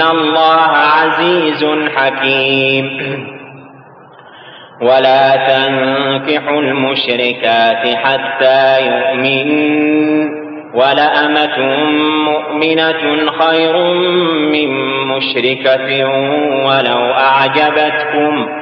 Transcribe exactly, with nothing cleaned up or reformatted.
الله عزيز حكيم. ولا تنكحوا المشركات حتى يؤمنن، ولأمة مؤمنة خير من مشركة ولو أعجبتكم،